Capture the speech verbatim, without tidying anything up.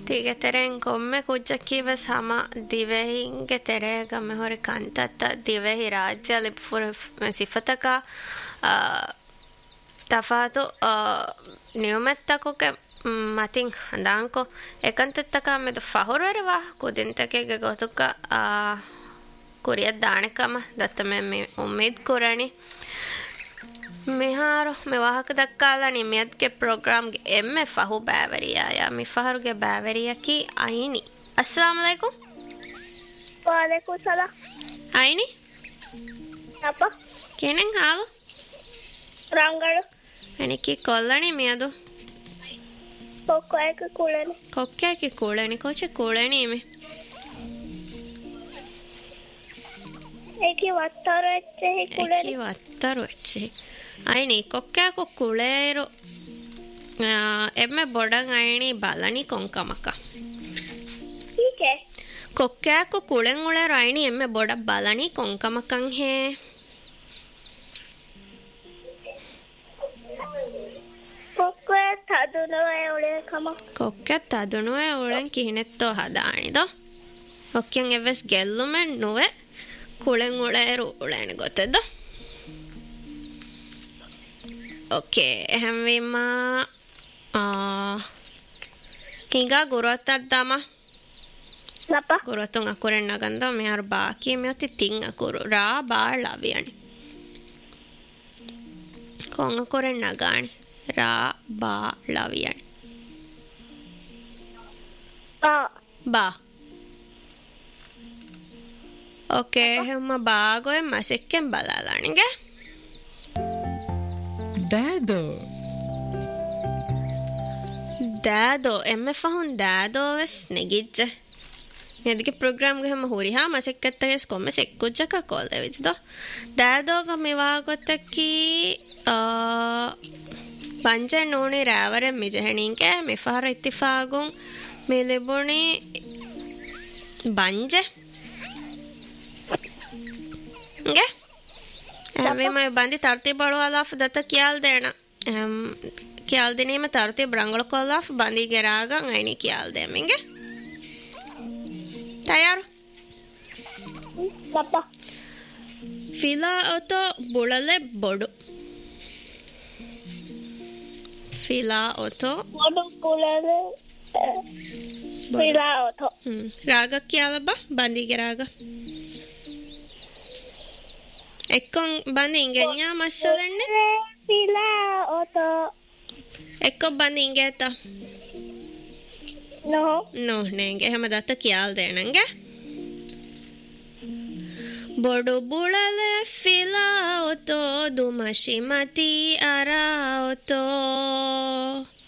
tige tereng komme kujjakkiwe sama divehinge terega mehore kantata divehi rajya lipfur sifataka tafatu niyomettakoke matin handanko ekantettaka medu fahurweriwa kudintakege gotuka kuriyat daanekama dattame me ummid kurani මිහාරු මෙවාහක දක්කාලානි මියත්ගේ programme ගේ එම්මෙ ෆහු බෑවරියා යා මි ෆහරුගේ බෑවරියකි අයිනි අස්සලාමු අලයිකුම් वालेकुम सलाम අයිනි අප්පා කෙනෙන් හාලු රංගඩ එනිකි කොල්ලනි මියදු කොක්කයක කුලනේ කොක්කයක කුලනේ කොච කුලනේ මේ ඒකි වත්තර එච්චේ කුලනේ ඒකි වත්තර එච්චේ අයිනි කොක්කයක කුලේරු එම්මෙ බොඩන් අයිනි බලනි කොංකමක ඊකේ කොක්කයක කුලෙන් උලේරු අයිනි එම්මෙ බොඩ බලනි කොංකමකන් හේ කොක්කය තදුනවේ උලේ කම කොක්කය තදුනුවේ උලෙන් කිහිනෙත්තෝ හදානිදෝ ඔක්කෙන් එවස් ගෙල්ලුමෙන් නුවේ කුලෙන් උලේරු උලේනි ගොතෙදෝ Okay, එහෙනම් වීම ආ හිඟා ගුරුවත්තක් දාම නප්පා ගුරුවතුන් අකුරෙන් නගන්දෝ මෙහර බාකී මෙොති තින් අකුරු රා බා ලවියනි කොන් අකුරෙන් නගානි රා බා ලවියනි බා බා Okay, එහෙනම් බාගොය මසෙක්කෙන් බලාලානිගේ Dado. Dado. Emme fahun dado ves negijje. Nedike program ge hama huri ha masekkattages komme sekkujjaka kolle vidido. Dado ga mewa gottaki banje noni ravare mijeheninke me fahara ittifagun me leboni banje. Nge? Ave mai bandi tartib balwalaf data kiyal dena em kiyal denima tartib rangol kollaf bandi geraga aini kiyal deminge tayar nappa fila oto bulale bodu fila oto bodu bulale fila oto hmm raga kiyala ba bandi geraga එක්කොන් බඳ ඉංගෙන්ඥා මස්සලන්නේ පිලා ඕතෝ එක්කො බඳ ඉංගේත නෝ නොහනේගේ හැම දත්ත කියල් දෙනගේ බොඩු බුලල ෆිලා ඔතෝ දුමශිමති අරා ඔතෝ